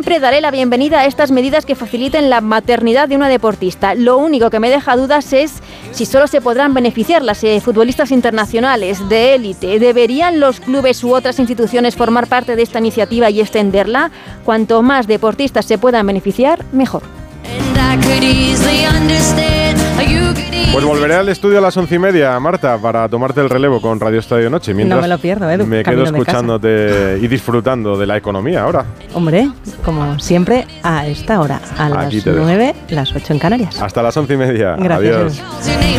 siempre daré la bienvenida a estas medidas que faciliten la maternidad de una deportista. Lo único que me deja dudas es si solo se podrán beneficiar las futbolistas internacionales de élite. ¿Deberían los clubes u otras instituciones formar parte de esta iniciativa y extenderla? Cuanto más deportistas se puedan beneficiar, mejor. Pues volveré al estudio a las 11:30, Marta, para tomarte el relevo con Radio Estadio Noche. Mientras no me lo pierdo, Edu. Me quedo escuchándote y disfrutando de la economía ahora. Hombre, como siempre, a esta hora, a las 9, las 8 en Canarias. Hasta las 11:30. Gracias, Adiós.